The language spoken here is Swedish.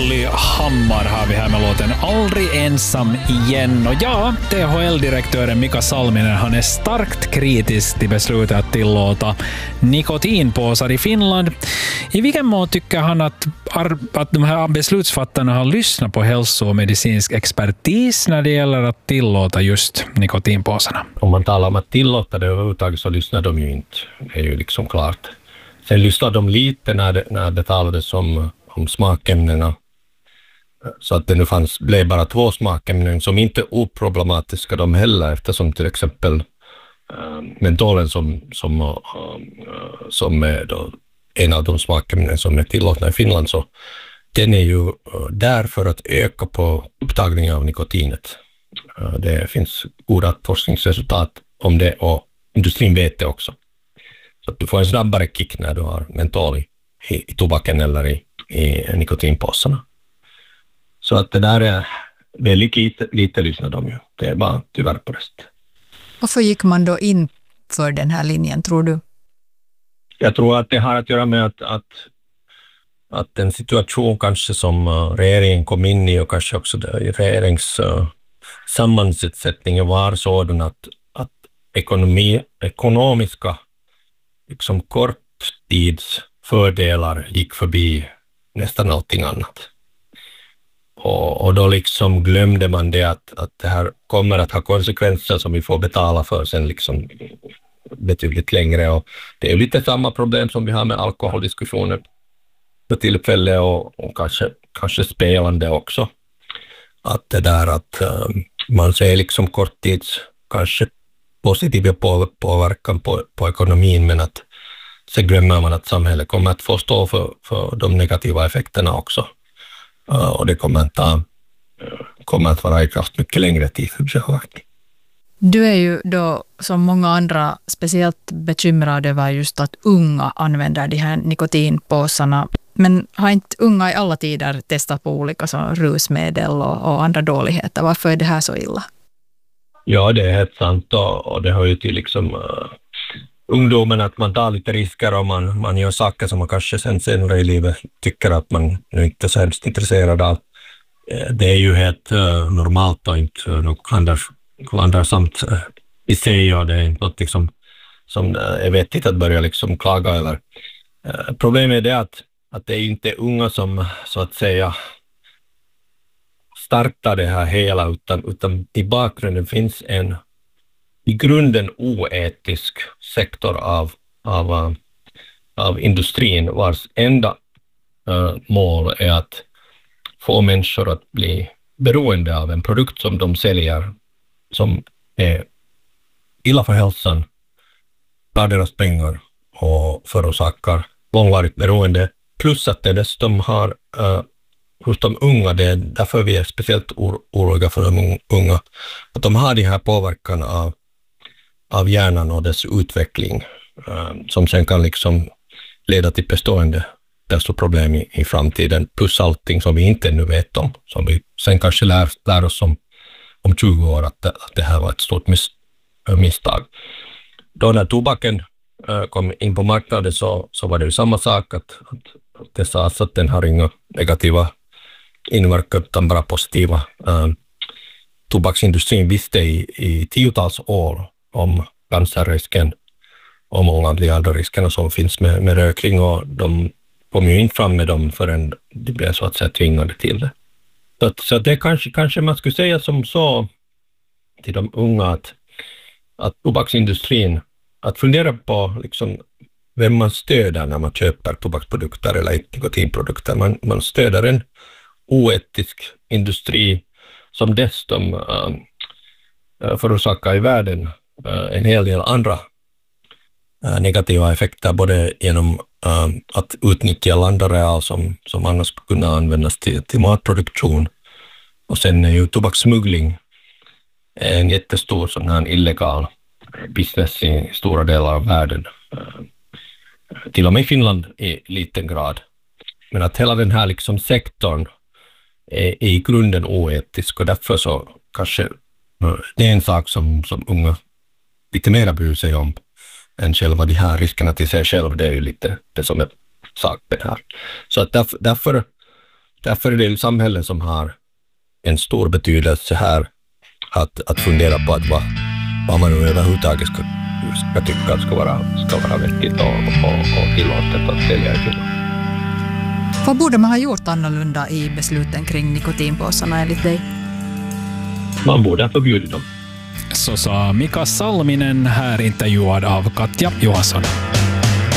Olli Hammar har vi här med låten Aldrig ensam igen. Och ja, THL-direktören Mika Salminen, han är starkt kritisk till beslutet att tillåta nikotinpåsar i Finland. I vilken mån tycker han att de här beslutsfattarna har lyssnat på hälso- och medicinsk expertis när det gäller att tillåta just nikotinpåsarna? Om man talar om att tillåta det överhuvudtaget så lyssnar de ju inte. Det är ju liksom klart. Sen lyssnade de lite när det talades om smakämnena. Så att det nu blev bara 2 smakämnen som inte är oproblematiska de heller, eftersom till exempel mentolen som är då en av de smakämnen som är tillåtna i Finland, så den är ju där för att öka på upptagningen av nikotinet. Det finns goda forskningsresultat om det och industrin vet det också. Så att du får en snabbare kick när du har mentol i tobaken eller i nikotinpåsarna. Så att det där är väldigt lite lyssnar de ju. Det är bara tyvärr på rest. Varför gick man då in för den här linjen, tror du? Jag tror att det har att göra med att den situation kanske som regeringen kom in i och kanske också regerings sammansättningen var sådan att ekonomiska liksom korttidsfördelar gick förbi nästan allting annat. Och då liksom glömde man det att det här kommer att ha konsekvenser som vi får betala för sen liksom betydligt längre. Och det är ju lite samma problem som vi har med alkoholdiskussioner för tillfälle och kanske spelande också. Att det där att man ser liksom korttids kanske positiv påverkan på ekonomin, men att sen glömmer man att samhället kommer att få stå för de negativa effekterna också. Och det kommer att vara i kraft mycket längre tid. Du är ju då som många andra speciellt bekymrad över just att unga använder de här nikotinpåsarna. Men har inte unga i alla tider testat på olika rusmedel och andra dåligheter? Varför är det här så illa? Ja, det är helt sant och det hör ju till liksom ungdomen att man tar lite risker och man gör saker som man kanske senare i livet tycker att man nu inte är så hemskt intresserad av. Det är ju helt normalt och inte något klandersamt i sig, och det är inte något liksom, som är vettigt att börja liksom klaga över. Problemet är det att det är inte unga som så att säga startar det här hela, utan i bakgrunden finns en i grunden oetisk sektor av industrin vars enda mål är att få människor att bli beroende av en produkt som de säljer som är illa för hälsan, tar deras pengar och förorsakar långvarigt beroende, plus att det dessutom har hos de unga, det är därför vi är speciellt oroliga för de unga, att de har den här påverkan av hjärnan och dess utveckling som sen kan liksom leda till bestående hälsoproblem i framtiden, plus allting som vi inte nu vet om, som vi sen kanske lär oss om 20 år att det här var ett stort misstag. Då när tobaken kom in på marknaden så var det ju samma sak, att det sades att den har inga negativa inverkan utan bara positiva. Tobaksindustrin visste i tiotals år om cancerrisken och många andra riskerna som finns med rökning, och de kom ju inte fram med dem förrän det blev så att säga tvingade till det. Så det kanske man skulle säga som så till de unga att tobaksindustrin, att fundera på liksom vem man stöder när man köper tobaksprodukter eller nikotinprodukter. Man stöder en oetisk industri som dessutom förorsakar i världen en hel del andra negativa effekter, både genom att utnyttja landareal som annars skulle kunna användas till matproduktion, och sen är ju tobakssmuggling en jättestor sån här illegal business i stora delar av världen. Till och med i Finland i liten grad. Men att hela den här liksom sektorn är i grunden oetisk, och därför så kanske det är en sak som unga lite mer bryr sig om än själva de här riskerna till sig själv. Det är ju lite det som är saken här. Så att därför därför är det samhället som har en stor betydelse här att fundera på att vad man överhuvudtaget ska tycka att ska vara vettigt och tillåtet att sälja i Finland. Vad borde man ha gjort annorlunda i besluten kring nikotinpåsarna enligt dig? Man borde ha förbjudit dem. Så sa Mika Salminen, här intervjuad av Katja Johansson.